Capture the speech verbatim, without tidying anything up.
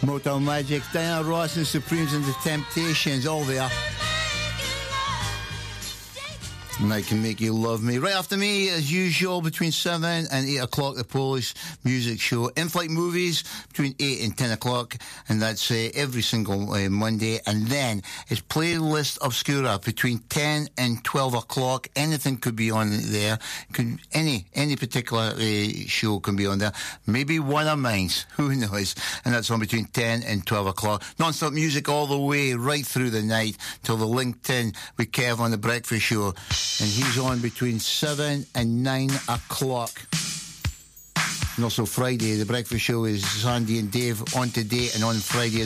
Motown Magic, Diana Ross and Supremes and the Temptations, all there. And I Can Make You Love Me. Right after me, as usual, between seven and eight o'clock, the Polish Music Show. In-flight movies between eight and ten o'clock, and that's uh, every single uh, Monday. And then it's Playlist Obscura between ten and twelve o'clock. Anything could be on there. Could, any any particular uh, show can be on there. Maybe one of mine's. Who knows? And that's on between ten and twelve o'clock. Non-stop music all the way, right through the night, till the LinkedIn with Kev on The Breakfast Show. And he's on between seven and nine o'clock. And also Friday, The Breakfast Show is Sandy and Dave on today and on Friday